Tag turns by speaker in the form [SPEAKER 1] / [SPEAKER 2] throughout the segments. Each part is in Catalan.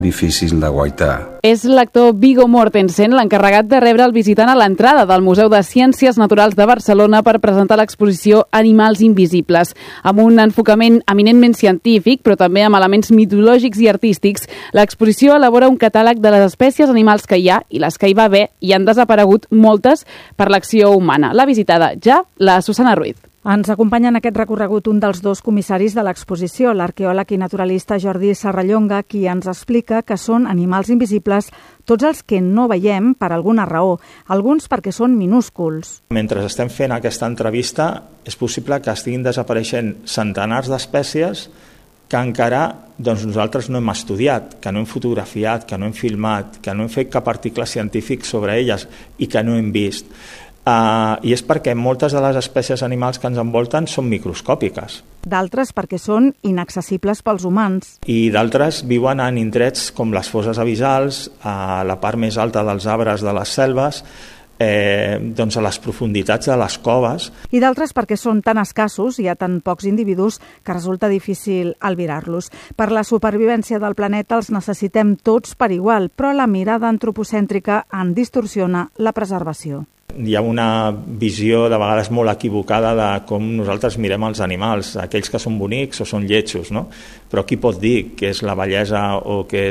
[SPEAKER 1] difícil de guaitar.
[SPEAKER 2] És l'actor Viggo Mortensen l'encarregat de rebre el visitant a l'entrada del Museu de Ciències Naturals de Barcelona per presentar l'exposició Animals invisibles. Amb un enfocament eminentment científic, però també amb elements mitològics i artístics, l'exposició elabora un catàleg de les espècies animals que hi ha i les que hi va haver i han desaparegut moltes per l'acció humana. L'ha visitada ja la Susana Ruiz.
[SPEAKER 3] Ens acompanya en aquest recorregut un dels dos comissaris de l'exposició, l'arqueòleg i naturalista Jordi Serrallonga, qui ens explica que són animals invisibles tots els que no veiem per alguna raó, alguns perquè són minúsculs.
[SPEAKER 4] Mentre estem fent aquesta entrevista, és possible que estiguin desapareixent centenars d'espècies que encara nosaltres no hem estudiat, que no hem fotografiat, que no hem filmat, que no hem fet cap article científic sobre elles i que no hem vist. I és perquè moltes de les espècies animals que ens envolten són microscòpiques.
[SPEAKER 3] D'altres perquè són inaccessibles pels humans.
[SPEAKER 4] I d'altres viuen en indrets com les fosses abissals, a la part més alta dels arbres de les selves, a les profunditats de les coves.
[SPEAKER 3] I d'altres perquè són tan escassos, hi ha tan pocs individus, que resulta difícil albirar-los. Per la supervivència del planeta els necessitem tots per igual, però la mirada antropocèntrica en distorsiona la preservació.
[SPEAKER 4] Hi ha una visió de vegades molt equivocada de com nosaltres mirem els animals, aquells que són bonics o són lletjos, no? Però qui pot dir què és la bellesa o què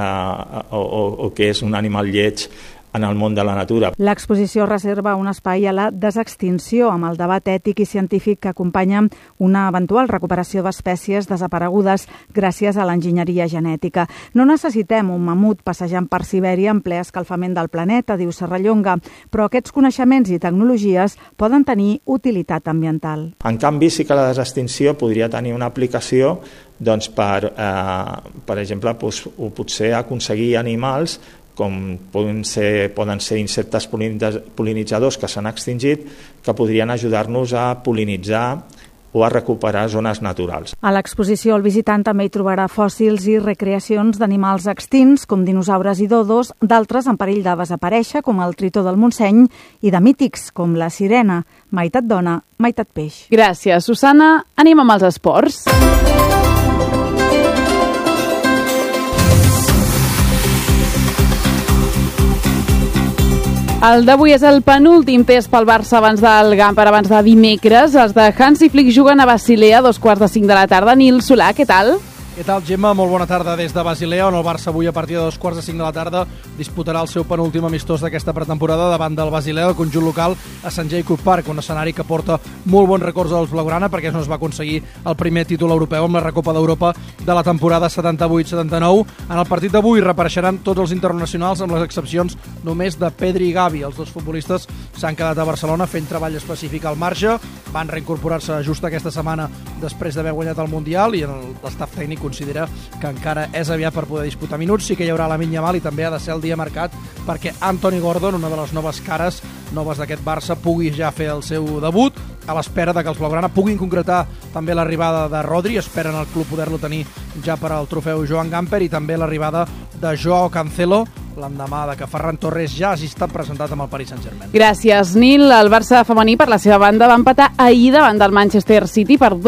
[SPEAKER 4] és un animal lleig en el món de la natura? L'exposició
[SPEAKER 3] reserva un espai a la desextinció amb el debat ètic i científic que acompanya una eventual recuperació d'espècies desaparegudes gràcies a l'enginyeria genètica. No necessitem un mamut passejant per Sibèria en ple escalfament del planeta, diu Serrallonga, però aquests coneixements i tecnologies poden tenir utilitat ambiental.
[SPEAKER 4] En canvi, sí que la desextinció podria tenir una aplicació per exemple, potser aconseguir animals com poden ser insectes pol·linitzadors que s'han extingit, que podrien ajudar-nos a pol·linitzar o a recuperar zones naturals.
[SPEAKER 3] A l'exposició el visitant també hi trobarà fòssils i recreacions d'animals extints, com dinosaures i dodos, d'altres en perill de desaparèixer, com el tritó del Montseny, i de mítics, com la sirena, meitat dona, meitat peix.
[SPEAKER 2] Gràcies, Susana. Anem amb els esports. El d'avui és el penúltim test pel Barça abans del Gamper, abans de dimecres. Els de Hansi Flick juguen a Basilea a 4:45 de la tarda. Nil Solà, què tal?
[SPEAKER 5] Què tal, Gemma? Molt bona tarda des de Basilea, on el Barça avui a partir de 4:45 de la tarda disputarà el seu penúltim amistós d'aquesta pretemporada davant del Basilea, el conjunt local, a Sant Jacob Park, un escenari que porta molt bons records als blaugrana perquè no es va aconseguir el primer títol europeu amb la Recopa d'Europa de la temporada 78-79. En el partit d'avui reapareixeran tots els internacionals amb les excepcions només de Pedri i Gavi. Els dos futbolistes s'han quedat a Barcelona fent treball específic al marge, van reincorporar-se just aquesta setmana després d'haver guanyat el Mundial i l'estaf tècnic considera que encara és aviat per poder disputar minuts. Sí que hi haurà Lamine Yamal i també ha de ser el dia marcat perquè Anthony Gordon, una de les noves cares noves d'aquest Barça, pugui ja fer el seu debut a l'espera de que els blaugrana puguin concretar també l'arribada de Rodri. Esperen el club poder-lo tenir ja per al trofeu Joan Gamper i també l'arribada de Joao Cancelo l'endemà de que Ferran Torres ja hagi estat presentat amb el Paris Saint-Germain.
[SPEAKER 2] Gràcies, Nil. El Barça femení, per la seva banda, va empatar ahir davant del Manchester City per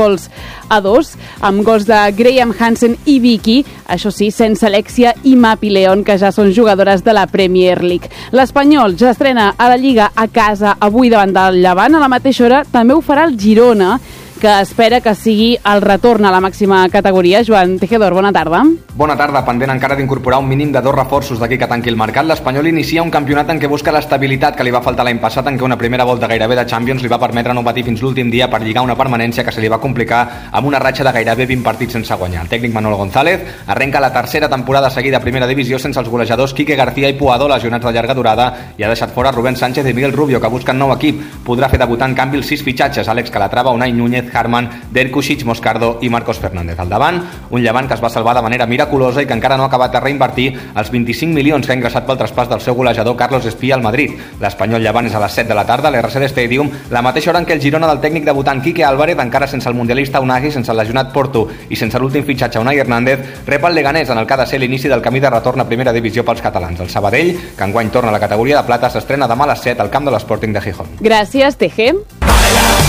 [SPEAKER 2] 2-2, amb gols de Graham Hansen i Vicky, això sí, sense Alexia i Mapi León, que ja són jugadores de la Premier League. L'Espanyol ja estrena a la Lliga a casa avui davant del Llevant. A la mateixa hora també ho farà el Girona, que espera que sigui el retorn a la màxima categoria. Joan Tejedor, bona tarda.
[SPEAKER 6] Bona tarda. Pendent encara d'incorporar un mínim de 2 reforços d'aquí que tanqui el mercat, l'Espanyol inicia un campionat en què busca l'estabilitat que li va faltar l'any passat, en què una primera volta gairebé de Champions li va permetre no patir fins l'últim dia per lligar una permanència que se li va complicar amb una ratxa de gairebé 20 partits sense guanyar. El tècnic Manuel González arrenca la tercera temporada seguida a primera divisió sense els golejadors Quique García i Puado, lesionats de llarga durada, i ha deixat fora Rubén Sánchez i Miguel Rubio, que busquen nou equip. Podrà fer debutar en canvi els 6 fitxatges: Àlex Calatrava, Unai Núñez, Harman, Derkušić, Moscardo i Marcos Fernández. Al davant, un Llevant que es va salvar de manera miraculosa i que encara no ha acabat de reinvertir els 25 milions que ha ingressat pel traspàs del seu golejador Carlos Espía al Madrid. L'Espanyol Llevant és a les 7 de la tarda a l'RCD Stadium, la mateixa hora en què el Girona del tècnic debutant Quique Álvarez, encara sense el mundialista Unai, sense el lesionat Porto i sense l'últim fitxatge Unai Hernández, rep el Leganés en el que ha de ser l'inici del camí de retorn a primera divisió pels catalans. El Sabadell, que enguany torna a la categoria de plata, s'estrena demà a les 7 al camp de l'Sporting de Gijón.
[SPEAKER 2] Gràcies, Teje.